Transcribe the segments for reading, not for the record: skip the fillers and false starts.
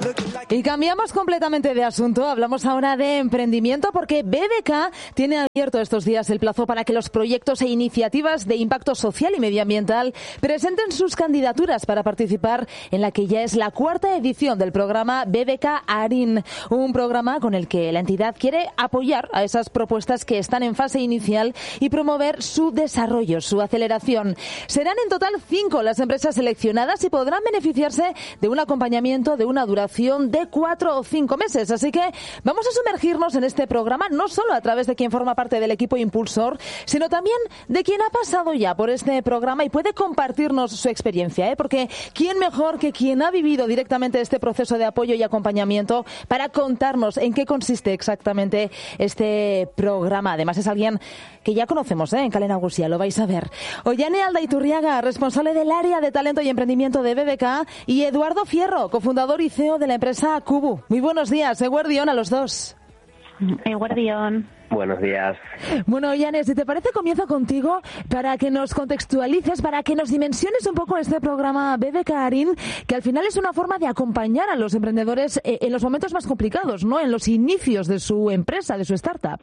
Y cambiamos completamente de asunto. Hablamos ahora de emprendimiento porque BBK tiene abierto estos días el plazo para que los proyectos e iniciativas de impacto social y medioambiental presenten sus candidaturas para participar en la que ya es la 4ª edición del programa BBK Arin, un programa con el que la entidad quiere apoyar a esas propuestas que están en fase inicial y promover su desarrollo, su aceleración. Serán en total 5 las empresas seleccionadas y podrán beneficiarse de un acompañamiento de una duración de 4 o 5 meses. Así que vamos a sumergirnos en este programa, no solo a través de quien forma parte del equipo impulsor, sino también de quien ha pasado ya por este programa y puede compartirnos su experiencia, porque ¿quién mejor que quien ha vivido directamente este proceso de apoyo y acompañamiento para contarnos en qué consiste exactamente este programa? Además es alguien que ya conocemos en Calena Gusia, lo vais a ver. Ollane Aldaiturriaga, responsable del área de talento y emprendimiento de BBK, y Eduardo Fierro, cofundador y CEO de la empresa Cubu. Muy buenos días, eguerdión a los dos. Eguerdión. Buenos días. Bueno, Ollane, si te parece, comienzo contigo para que nos contextualices, para que nos dimensiones un poco este programa BBK Arin, que al final es una forma de acompañar a los emprendedores en los momentos más complicados, ¿no? En los inicios de su empresa, de su startup.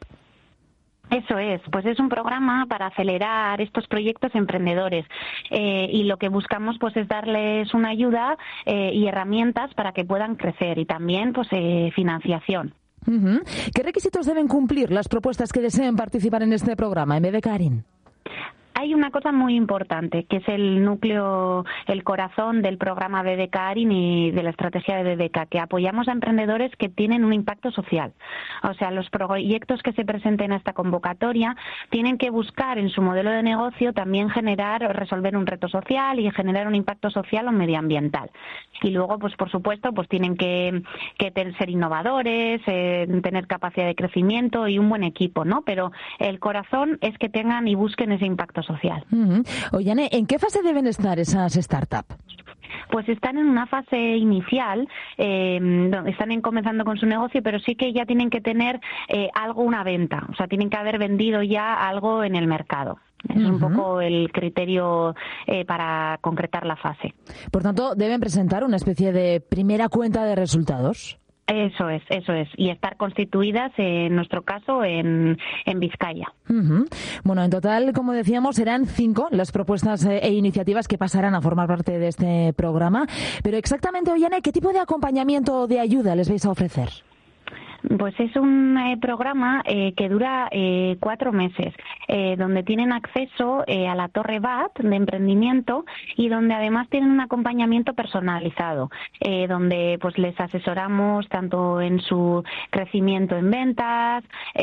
Eso es, pues es un programa para acelerar estos proyectos emprendedores y lo que buscamos pues es darles una ayuda y herramientas para que puedan crecer y también pues financiación. Uh-huh. ¿Qué requisitos deben cumplir las propuestas que deseen participar en este programa en BBK Arin? Hay una cosa muy importante, que es el núcleo, el corazón del programa BBK Arin y de la estrategia de BBK, que apoyamos a emprendedores que tienen un impacto social. O sea, los proyectos que se presenten a esta convocatoria tienen que buscar en su modelo de negocio también resolver un reto social y generar un impacto social o medioambiental. Y luego, pues por supuesto, pues tienen que ser innovadores, tener capacidad de crecimiento y un buen equipo, ¿no? Pero el corazón es que tengan y busquen ese impacto social. Uh-huh. Ollane, ¿en qué fase deben estar esas startups? Pues están en una fase inicial, están comenzando con su negocio, pero sí que ya tienen que tener una venta, o sea, tienen que haber vendido ya algo en el mercado. Es un poco el criterio para concretar la fase. Por tanto, deben presentar una especie de primera cuenta de resultados. Eso es. Y estar constituidas, en nuestro caso, en Vizcaya. Uh-huh. Bueno, en total, como decíamos, serán 5 las propuestas e iniciativas que pasarán a formar parte de este programa. Pero exactamente, Ollane, ¿qué tipo de acompañamiento o de ayuda les vais a ofrecer? Pues es un programa que dura 4 meses, donde tienen acceso a la Torre BAT de emprendimiento y donde además tienen un acompañamiento personalizado, donde pues les asesoramos tanto en su crecimiento en ventas,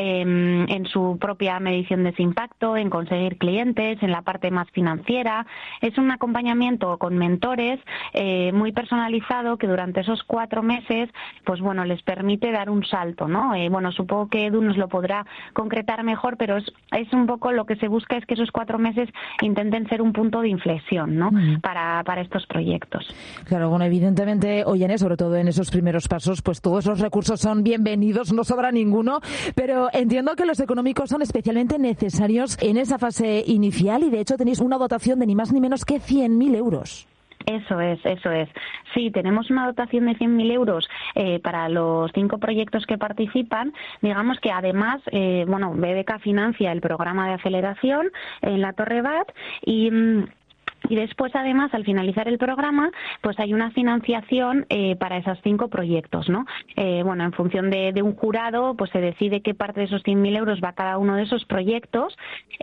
en su propia medición de ese impacto, en conseguir clientes, en la parte más financiera. Es un acompañamiento con mentores muy personalizado que durante esos 4 meses pues bueno, les permite dar un salto, ¿no? Supongo que Edu nos lo podrá concretar mejor, pero es un poco lo que se busca, es que esos 4 meses intenten ser un punto de inflexión, ¿no? Para estos proyectos. Claro, bueno, evidentemente, Ollane, sobre todo en esos primeros pasos, pues todos los recursos son bienvenidos, no sobra ninguno, pero entiendo que los económicos son especialmente necesarios en esa fase inicial y de hecho tenéis una dotación de ni más ni menos que 100.000 euros. Eso es. Sí, tenemos una dotación de 100.000 euros para los 5 proyectos que participan. Digamos que además, BBK financia el programa de aceleración en la Torre BAT y después, además, al finalizar el programa, pues hay una financiación para esos 5 proyectos, ¿no? En función de un jurado, pues se decide qué parte de esos 100.000 euros va a cada uno de esos proyectos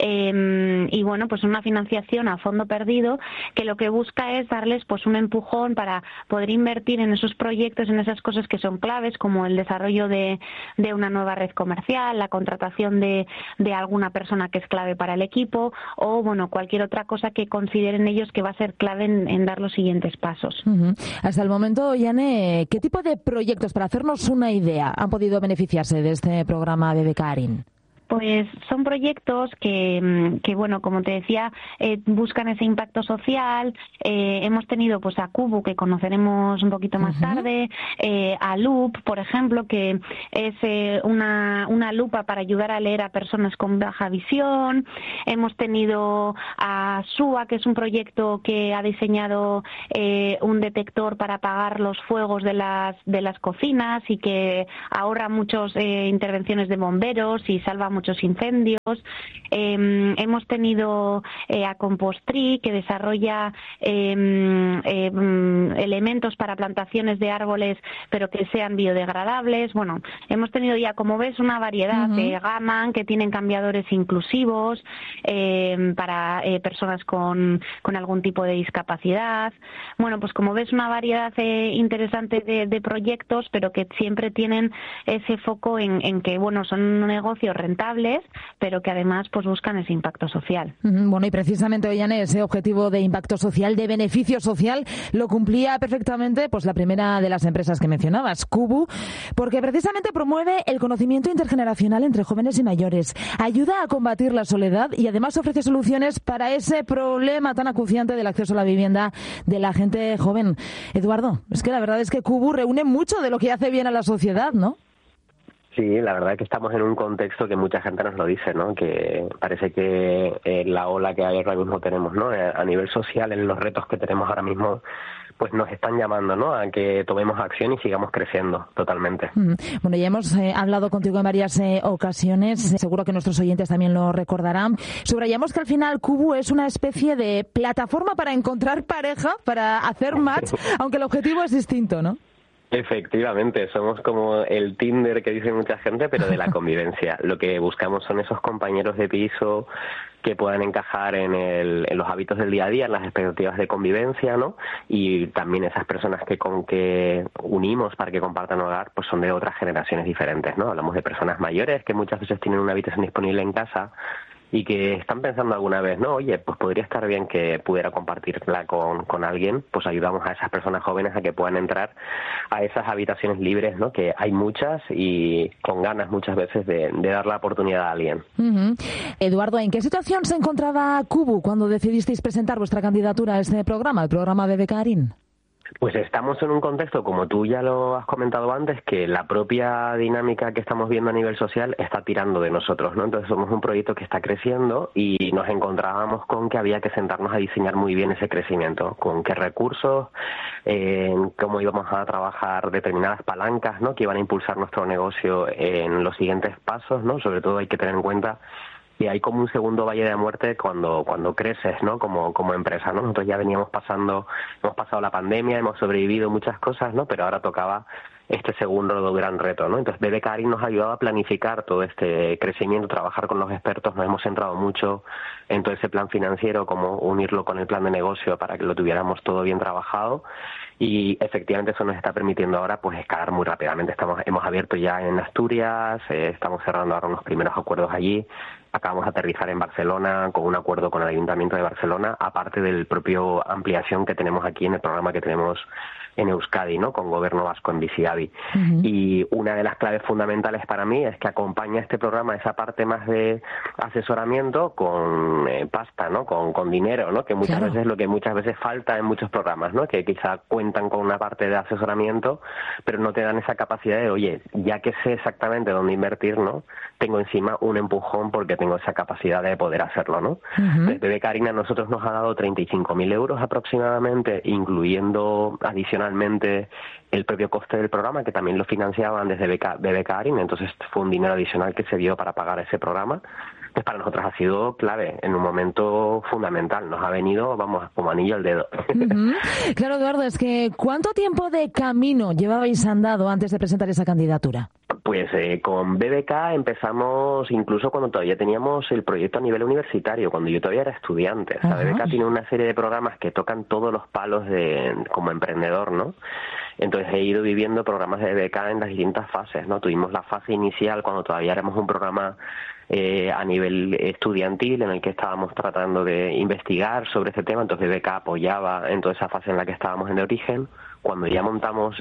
pues una financiación a fondo perdido que lo que busca es darles pues un empujón para poder invertir en esos proyectos, en esas cosas que son claves, como el desarrollo de una nueva red comercial, la contratación de alguna persona que es clave para el equipo o, cualquier otra cosa que consideren ellos que va a ser clave en dar los siguientes pasos. Uh-huh. Hasta el momento, Ollane, ¿qué tipo de proyectos, para hacernos una idea, han podido beneficiarse de este programa BBK Arin? Pues son proyectos que bueno, como te decía, buscan ese impacto social. Hemos tenido pues a Kubu, que conoceremos un poquito más tarde, a Loop, por ejemplo, que es una lupa para ayudar a leer a personas con baja visión. Hemos tenido a SUA, que es un proyecto que ha diseñado un detector para apagar los fuegos de las cocinas y que ahorra muchas intervenciones de bomberos y salva muchos incendios. Hemos tenido a Compostri, que desarrolla elementos para plantaciones de árboles, pero que sean biodegradables. Bueno, hemos tenido ya, como ves, una variedad de Gaman, que tienen cambiadores inclusivos para personas con algún tipo de discapacidad. Bueno, pues como ves, una variedad interesante de proyectos, pero que siempre tienen ese foco en que, bueno, son negocios rentables, pero que además pues buscan ese impacto social. Bueno, y precisamente, Ollane, ese objetivo de impacto social, de beneficio social, lo cumplía perfectamente pues la primera de las empresas que mencionabas, Kubu, porque precisamente promueve el conocimiento intergeneracional entre jóvenes y mayores, ayuda a combatir la soledad y además ofrece soluciones para ese problema tan acuciante del acceso a la vivienda de la gente joven. Eduardo, es que la verdad es que Kubu reúne mucho de lo que hace bien a la sociedad, ¿no? Sí, la verdad es que estamos en un contexto que mucha gente nos lo dice, ¿no? Que parece que la ola que ahora mismo tenemos, ¿no? A nivel social, en los retos que tenemos ahora mismo, pues nos están llamando, ¿no? A que tomemos acción y sigamos creciendo totalmente. Bueno, ya hemos hablado contigo en varias ocasiones, seguro que nuestros oyentes también lo recordarán. Subrayamos que al final Kubu es una especie de plataforma para encontrar pareja, para hacer match, aunque el objetivo es distinto, ¿no? Efectivamente, somos como el Tinder que dice mucha gente, pero de la convivencia. Lo que buscamos son esos compañeros de piso que puedan encajar en los hábitos del día a día, en las expectativas de convivencia, ¿no? Y también esas personas que unimos para que compartan hogar, pues son de otras generaciones diferentes, ¿no? Hablamos de personas mayores que muchas veces tienen una habitación disponible en casa y que están pensando alguna vez, ¿no? Oye, pues podría estar bien que pudiera compartirla con alguien. Pues ayudamos a esas personas jóvenes a que puedan entrar a esas habitaciones libres, ¿no? Que hay muchas y con ganas muchas veces de dar la oportunidad a alguien. Eduardo, ¿en qué situación se encontraba Kubu cuando decidisteis presentar vuestra candidatura a este programa, el programa BBK Arin? Pues estamos en un contexto, como tú ya lo has comentado antes, que la propia dinámica que estamos viendo a nivel social está tirando de nosotros, ¿no? Entonces somos un proyecto que está creciendo y nos encontrábamos con que había que sentarnos a diseñar muy bien ese crecimiento, con qué recursos, cómo íbamos a trabajar determinadas palancas, ¿no? Que iban a impulsar nuestro negocio en los siguientes pasos, ¿no? Sobre todo hay que tener en cuenta y hay como un segundo valle de muerte cuando creces, ¿no? Como empresa, ¿no? Nosotros ya hemos pasado la pandemia, hemos sobrevivido muchas cosas, ¿no? Pero ahora tocaba este segundo gran reto, ¿no? Entonces BBK Arin nos ha ayudado a planificar todo este crecimiento, trabajar con los expertos, nos hemos centrado mucho en todo ese plan financiero, cómo unirlo con el plan de negocio para que lo tuviéramos todo bien trabajado. Y efectivamente eso nos está permitiendo ahora pues escalar muy rápidamente. Hemos abierto ya en Asturias, estamos cerrando ahora unos primeros acuerdos allí. Acabamos de aterrizar en Barcelona con un acuerdo con el Ayuntamiento de Barcelona, aparte del propio ampliación que tenemos aquí en el programa que tenemos en Euskadi, ¿no? Con Gobierno Vasco en Biziadi. Y una de las claves fundamentales para mí es que acompaña este programa esa parte más de asesoramiento con pasta, ¿no? Con dinero, ¿no? Que muchas veces lo que muchas veces falta en muchos programas, ¿no? Que quizá cuentan con una parte de asesoramiento, pero no te dan esa capacidad de, oye, ya que sé exactamente dónde invertir, ¿no? Tengo encima un empujón porque tengo esa capacidad de poder hacerlo, ¿no? Entonces, BBK Arin a nosotros nos ha dado 35.000 euros aproximadamente, incluyendo adicionalmente el propio coste del programa, que también lo financiaban desde BBK Arin, entonces fue un dinero adicional que se dio para pagar ese programa. Pues para nosotros ha sido clave, en un momento fundamental. Nos ha venido, vamos, como anillo al dedo. Claro, Eduardo, es que ¿cuánto tiempo de camino llevabais andado antes de presentar esa candidatura? Pues con BBK empezamos incluso cuando todavía teníamos el proyecto a nivel universitario, cuando yo todavía era estudiante. O sea, BBK tiene una serie de programas que tocan todos los palos como emprendedor, ¿no? Entonces he ido viviendo programas de BBK en las distintas fases, ¿no? Tuvimos la fase inicial cuando todavía éramos un programa a nivel estudiantil en el que estábamos tratando de investigar sobre este tema, entonces BBK apoyaba en toda esa fase en la que estábamos en el origen. Cuando ya montamos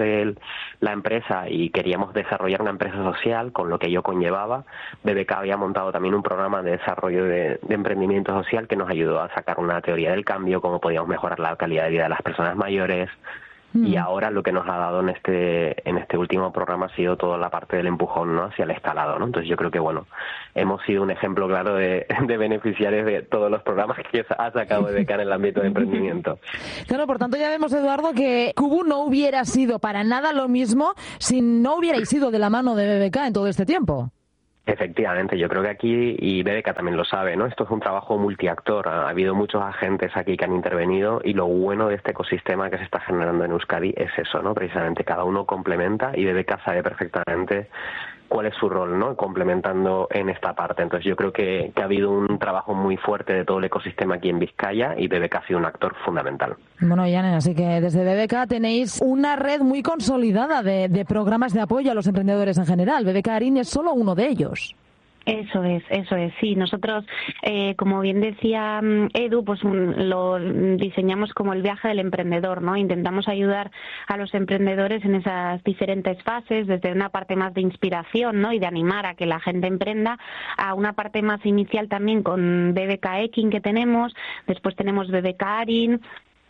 la empresa y queríamos desarrollar una empresa social, con lo que ello conllevaba, BBK había montado también un programa de desarrollo de emprendimiento social que nos ayudó a sacar una teoría del cambio, cómo podíamos mejorar la calidad de vida de las personas mayores. Y ahora lo que nos ha dado en este último programa ha sido toda la parte del empujón, ¿no?, hacia el escalado, ¿no? Entonces yo creo que, bueno, hemos sido un ejemplo claro de beneficiarios de todos los programas que ha sacado BBK en el ámbito de emprendimiento. Claro, por tanto ya vemos, Eduardo, que Kubu no hubiera sido para nada lo mismo si no hubierais ido de la mano de BBK en todo este tiempo. Efectivamente, yo creo que aquí, y BBK también lo sabe, ¿no? Esto es un trabajo multiactor. Ha habido muchos agentes aquí que han intervenido y lo bueno de este ecosistema que se está generando en Euskadi es eso, ¿no? Precisamente cada uno complementa y BBK sabe perfectamente cuál es su rol, ¿no?, complementando en esta parte. Entonces yo creo que ha habido un trabajo muy fuerte de todo el ecosistema aquí en Vizcaya y BBK ha sido un actor fundamental. Bueno, Yane, así que desde BBK tenéis una red muy consolidada de programas de apoyo a los emprendedores en general. BBK Arín es solo uno de ellos. Eso es, sí. Nosotros, como bien decía Edu, pues lo diseñamos como el viaje del emprendedor, ¿no? Intentamos ayudar a los emprendedores en esas diferentes fases, desde una parte más de inspiración, ¿no?, y de animar a que la gente emprenda, a una parte más inicial también con BBK Ekin que tenemos, después tenemos BBK Arín,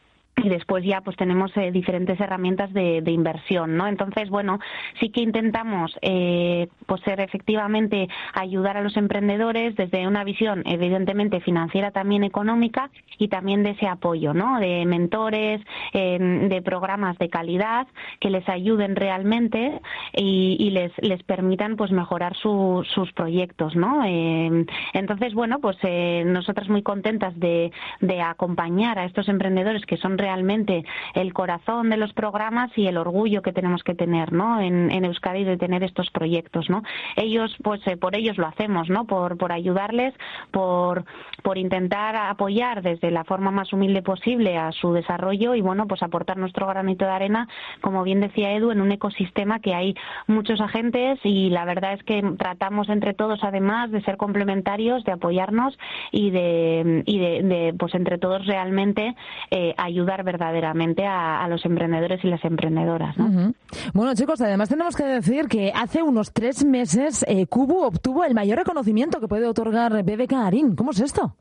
y después ya pues tenemos diferentes herramientas de inversión, ¿no? Entonces, bueno, sí que intentamos pues ser efectivamente ayudar a los emprendedores desde una visión evidentemente financiera, también económica, y también de ese apoyo, ¿no?, de mentores, de programas de calidad que les ayuden realmente y les permitan pues mejorar sus proyectos, ¿no? Entonces, bueno, pues nosotras muy contentas de acompañar a estos emprendedores que son realmente el corazón de los programas y el orgullo que tenemos que tener, ¿no?, en Euskadi, de tener estos proyectos, ¿no? Ellos, pues por ellos lo hacemos, ¿no?, por ayudarles, por intentar apoyar desde la forma más humilde posible a su desarrollo y, bueno, pues aportar nuestro granito de arena, como bien decía Edu, en un ecosistema que hay muchos agentes y la verdad es que tratamos entre todos, además de ser complementarios, de apoyarnos y de pues entre todos realmente ayudar verdaderamente a los emprendedores y las emprendedoras, ¿no? Uh-huh. Bueno, chicos, además tenemos que decir que hace unos 3 meses Kubu obtuvo el mayor reconocimiento que puede otorgar BBK Arín. ¿Cómo es esto?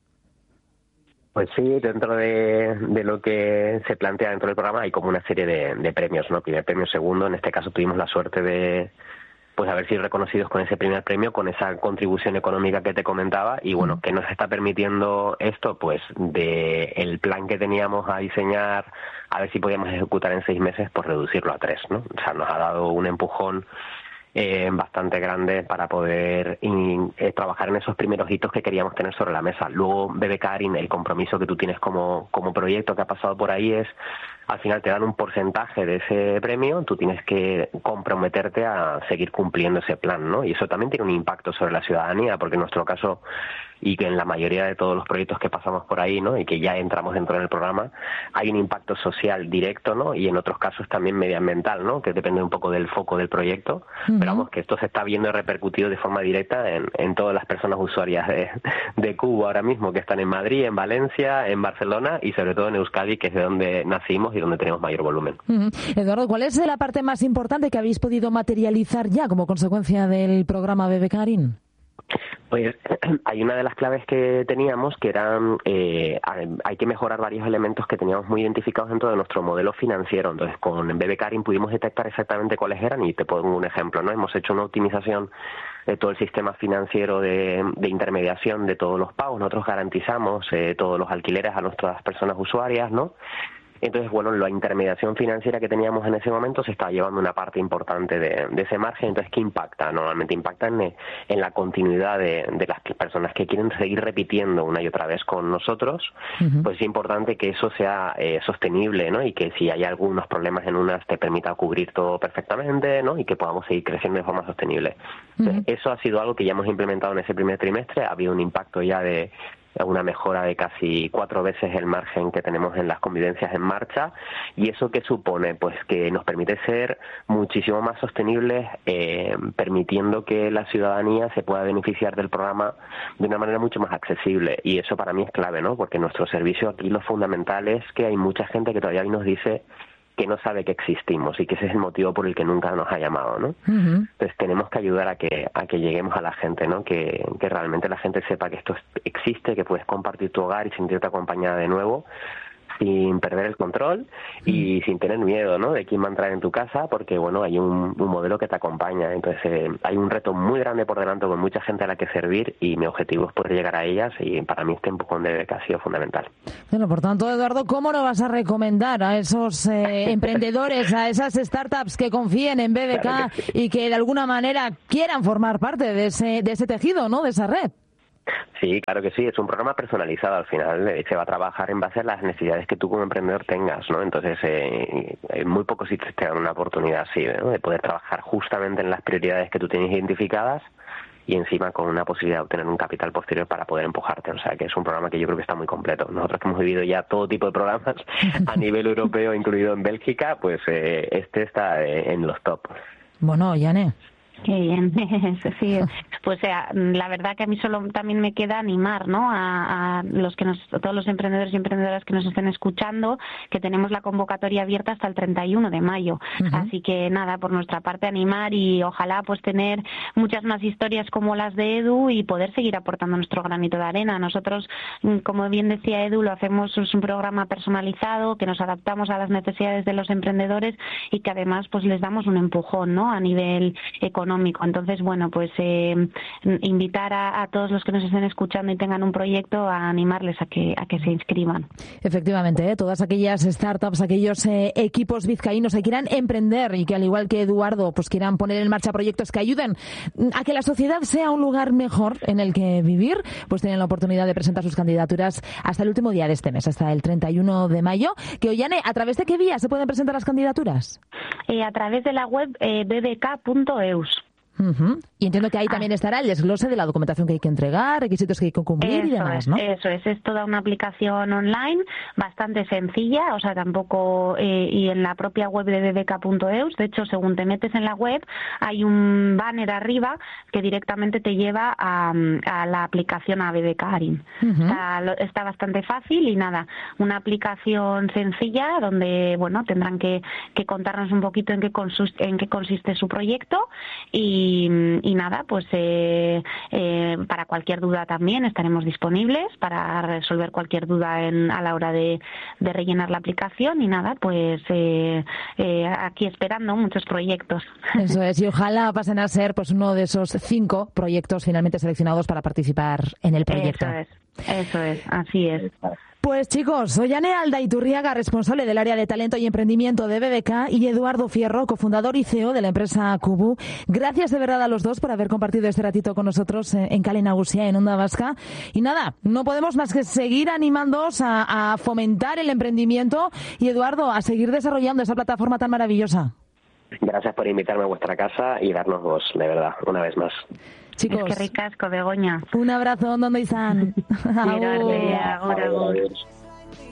Pues sí, dentro de lo que se plantea dentro del programa hay como una serie de premios, ¿no? Primer premio, segundo. En este caso tuvimos la suerte de pues haber sido reconocidos con ese primer premio, con esa contribución económica que te comentaba, y bueno, ¿qué nos está permitiendo esto? Pues de el plan que teníamos a diseñar, a ver si podíamos ejecutar en 6 meses, pues reducirlo a 3, ¿no? O sea, nos ha dado un empujón bastante grande para poder trabajar en esos primeros hitos que queríamos tener sobre la mesa. Luego, BBK Arín, el compromiso que tú tienes como proyecto que ha pasado por ahí es, al final te dan un porcentaje de ese premio, tú tienes que comprometerte a seguir cumpliendo ese plan, ¿no? Y eso también tiene un impacto sobre la ciudadanía, porque en nuestro caso, y que en la mayoría de todos los proyectos que pasamos por ahí, ¿no?, y que ya entramos dentro del programa, hay un impacto social directo, ¿no?, y en otros casos también medioambiental, ¿no?, que depende un poco del foco del proyecto, pero vamos, que esto se está viendo repercutido de forma directa en todas las personas usuarias de Kubu ahora mismo, que están en Madrid, en Valencia, en Barcelona y sobre todo en Euskadi, que es de donde nacimos y donde tenemos mayor volumen. Eduardo, ¿cuál es la parte más importante que habéis podido materializar ya como consecuencia del programa BBK Arín? Pues hay una de las claves que teníamos que eran, hay que mejorar varios elementos que teníamos muy identificados dentro de nuestro modelo financiero. Entonces con BBK Arín pudimos detectar exactamente cuáles eran y te pongo un ejemplo, ¿no? Hemos hecho una optimización de todo el sistema financiero de intermediación de todos los pagos. Nosotros garantizamos todos los alquileres a nuestras personas usuarias, ¿no? Entonces, bueno, la intermediación financiera que teníamos en ese momento se estaba llevando una parte importante de ese margen. Entonces, ¿qué impacta? Normalmente impacta en la continuidad de las personas que quieren seguir repitiendo una y otra vez con nosotros. Pues es importante que eso sea sostenible, ¿no? Y que si hay algunos problemas en unas te permita cubrir todo perfectamente, ¿no? Y que podamos seguir creciendo de forma sostenible. Entonces, eso ha sido algo que ya hemos implementado en ese primer trimestre. Ha habido un impacto ya de una mejora de casi 4 veces el margen que tenemos en las convivencias en marcha. ¿Y eso qué supone? Pues que nos permite ser muchísimo más sostenibles, permitiendo que la ciudadanía se pueda beneficiar del programa de una manera mucho más accesible. Y eso para mí es clave, ¿no? Porque nuestro servicio aquí lo fundamental es que hay mucha gente que todavía nos dice que no sabe que existimos y que ese es el motivo por el que nunca nos ha llamado, ¿no? Entonces tenemos que ayudar a que lleguemos a la gente, ¿no? Que realmente la gente sepa que esto existe, que puedes compartir tu hogar y sentirte acompañada de nuevo, sin perder el control y sin tener miedo, ¿no?, de quién va a entrar en tu casa, porque bueno, hay un modelo que te acompaña. Entonces hay un reto muy grande por delante, con mucha gente a la que servir, y mi objetivo es poder llegar a ellas, y para mí este empujón de BBK ha sido fundamental. Bueno, por tanto, Eduardo, ¿cómo no vas a recomendar a esos emprendedores, a esas startups que confíen en BBK, claro que sí, y que de alguna manera quieran formar parte de ese tejido, ¿no?, de esa red? Sí, claro que sí, es un programa personalizado. Al final se va a trabajar en base a las necesidades que tú como emprendedor tengas, ¿no? Entonces, muy pocos sitios te dan una oportunidad así, ¿no?, de poder trabajar justamente en las prioridades que tú tienes identificadas, y encima con una posibilidad de obtener un capital posterior para poder empujarte. O sea, que es un programa que yo creo que está muy completo. Nosotros que hemos vivido ya todo tipo de programas a nivel europeo, incluido en Bélgica, pues este está en los top. Bueno, Yane. Qué bien, sí. Pues la verdad que a mí solo también me queda animar, ¿no?, a todos los emprendedores y emprendedoras que nos estén escuchando, que tenemos la convocatoria abierta hasta el 31 de mayo. Así que nada, por nuestra parte animar, y ojalá pues tener muchas más historias como las de Edu y poder seguir aportando nuestro granito de arena. Nosotros, como bien decía Edu, lo hacemos, es un programa personalizado que nos adaptamos a las necesidades de los emprendedores y que además pues les damos un empujón, ¿no?, a nivel económico. Entonces, bueno, pues invitar a todos los que nos estén escuchando y tengan un proyecto, a animarles a que se inscriban. Efectivamente, todas aquellas startups, aquellos equipos vizcaínos que quieran emprender y que, al igual que Eduardo, pues quieran poner en marcha proyectos que ayuden a que la sociedad sea un lugar mejor en el que vivir, pues tienen la oportunidad de presentar sus candidaturas hasta el último día de este mes, hasta el 31 de mayo. Que, Ollane, ¿a través de qué vía se pueden presentar las candidaturas? A través de la web bbk.eus. Y entiendo que ahí también estará el desglose de la documentación que hay que entregar, requisitos que hay que cumplir y demás, ¿no? Eso es toda una aplicación online bastante sencilla, o sea, tampoco, y en la propia web de bbk.eus, de hecho, según te metes en la web, hay un banner arriba que directamente te lleva a la aplicación a BBK Arin. O sea, está bastante fácil, y nada, una aplicación sencilla donde, bueno, tendrán que contarnos un poquito en qué consiste su proyecto, y nada, pues para cualquier duda también estaremos disponibles para resolver cualquier duda a la hora de rellenar la aplicación, y nada, pues aquí esperando muchos proyectos. Eso es, y ojalá pasen a ser pues uno de esos 5 proyectos finalmente seleccionados para participar en el proyecto. Eso es, así es. Pues chicos, soy Yane Aldaiturriaga, responsable del área de talento y emprendimiento de BBK, y Eduardo Fierro, cofundador y CEO de la empresa Kubu. Gracias de verdad a los dos por haber compartido este ratito con nosotros en Kale Nagusia, en Onda Vasca. Y nada, no podemos más que seguir animándoos a fomentar el emprendimiento, y Eduardo, a seguir desarrollando esa plataforma tan maravillosa. Gracias por invitarme a vuestra casa y darnos voz, de verdad, una vez más. Chicos, es que ricasco, Begoña. Un abrazo, ¿dónde están? Agur.